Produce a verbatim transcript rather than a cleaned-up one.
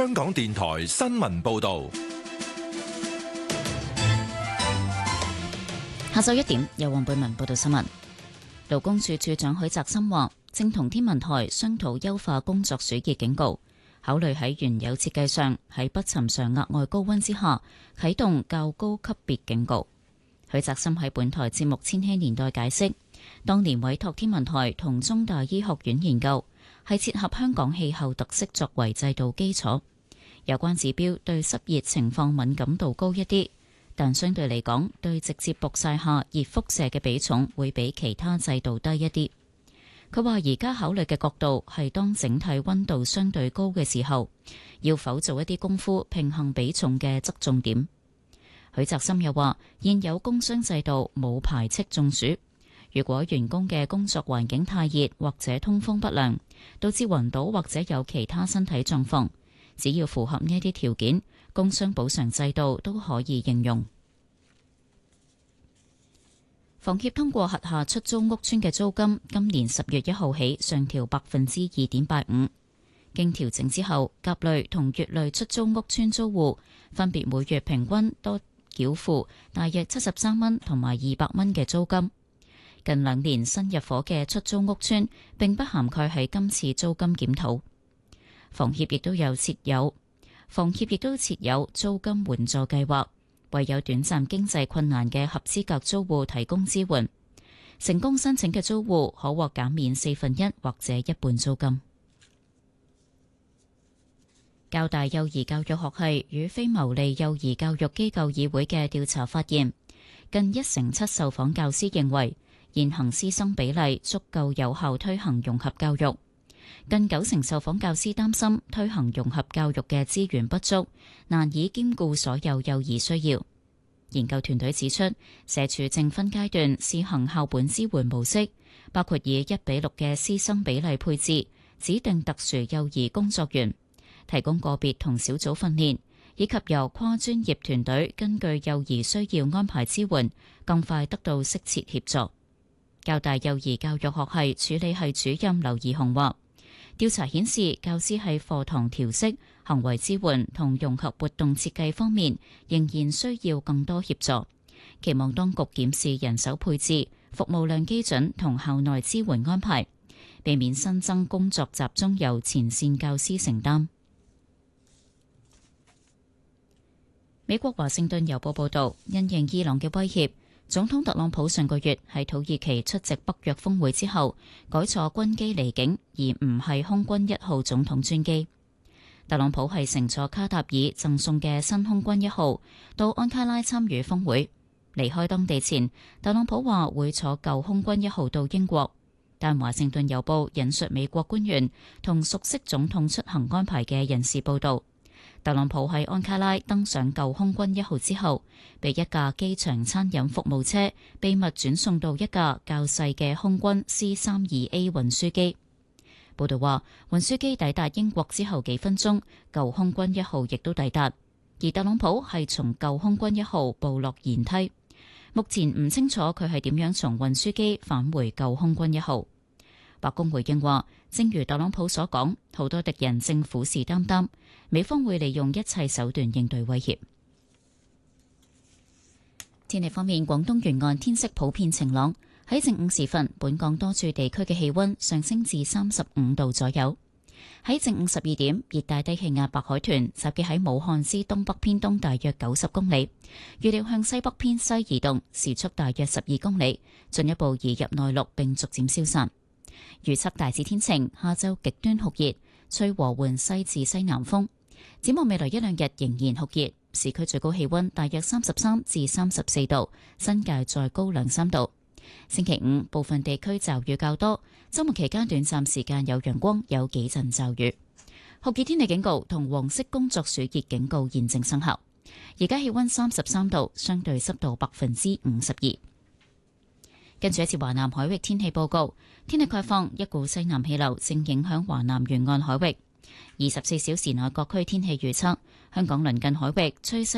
香港電台新聞報道。 下晝一點，由黃貝文報道新聞。勞工處處長許澤森話，正同天文台商討優化工作暑熱警告，考慮喺原有設計上喺不尋常額外高溫之下啟動較高級別警告。許澤森喺本台節目《千禧年代》解釋，當年委託天文台同中大醫學院研究，係切合香港氣候特色作為制度基礎。有關指標對濕熱情況敏感度高一啲，但相對嚟講，對直接曝曬下熱輻射嘅比重會比其他制度低一啲。佢話而家考慮嘅角度係當整體溫度相對高嘅時候，要否做一啲功夫平衡比重嘅側重點。許澤森又話，現有工傷制度冇排斥中暑，如果員工嘅工作環境太熱或者通風不良，導致暈倒或者有其他身體狀況，只要符合呢啲條件，工傷補償制度都可以應用。房協通過轄下出租屋邨嘅租金，今年十月一號起上調百分之二點八五。經調整之後，甲類同乙類出租屋邨租戶分別每月平均多繳付大約七十三蚊同埋二百蚊嘅租金。近兩年新入伙嘅出租屋邨並不涵蓋喺今次租金檢討。房協亦都有設有，房協亦都設有租金援助計劃，為有短暫經濟困難嘅合資格租戶提供支援。成功申請嘅租戶可獲減免四分一或者一半租金。教大幼兒教育學系與非牟利幼兒教育機構議會嘅調查發現，近一成七受訪教師認為現行師生比例足夠有效推行融合教育，近九成受訪教師擔心推行融合教育嘅資源不足，難以兼顧所有幼兒需要。研究團隊指出，社署正分階段試行校本支援模式，包括以一比六嘅師生比例配置，指定特殊幼兒工作員，提供個別同小組訓練，以及由跨專業團隊根據幼兒需要安排支援，更快得到適切協助。教大幼兒教育學系處理系主任劉怡雄話，調查顯示教師喺課堂調適、行為支援同融合活動設計方面仍然需要更多協助，期望當局檢視人手配置、服務量基準同校內支援安排，避免新增工作集中由前線教師承擔。美國華盛頓郵報報導，因應伊朗嘅威脅，總統特朗普上個月喺土耳其出席北約峰會之後，改坐軍機離境，而唔係空軍一號總統專機。特朗普係乘坐卡塔爾贈送嘅新空軍一號到安卡拉參與峰會。離開當地前，特朗普話會坐舊空軍一號到英國，但華盛頓郵報引述美國官員同熟悉總統出行安排嘅人士報導，特朗普喺安卡拉登上舊空軍一號之後，被一架機場餐飲服務車秘密轉送到一架較細嘅空軍 C 三二 A 運輸機。報道話，運輸機抵達英國之後幾分鐘，舊空軍一號亦都抵達，而特朗普係從舊空軍一號步落舷梯。目前唔清楚佢係點樣從運輸機返回舊空軍一號。白宮回應話，正如特朗普所講，好多敵人正虎視眈眈，美方會利用一切手段應對威脅。天氣方面，廣東沿岸天色普遍晴朗。喺正午時分，本港多處地區嘅氣溫上升至三十五度左右。喺正午十二點，熱帶低氣壓白海豚集結喺武漢之東北偏東大約九十公里，預料向西北偏西移動，時速大約十二公里，進一步移入內陸並逐漸消散。預測大致天晴，下晝極端酷熱，吹和緩西至西南風。展望未來一兩日仍然酷熱，市區最高氣溫大約三十三至三十四度，新界再高兩三度。星期五部分地區驟雨較多，周末期間短暫時間有陽光，有幾陣驟雨。酷熱天氣警告同黃色工作暑熱警告現正生效。而家氣溫三十三度，相對濕度百分之五十二。跟住一次華南海域天氣報告，天氣概況，一股西南氣流正影響華南沿岸海域。二十四小時內各區天氣預測，香港鄰近海域吹西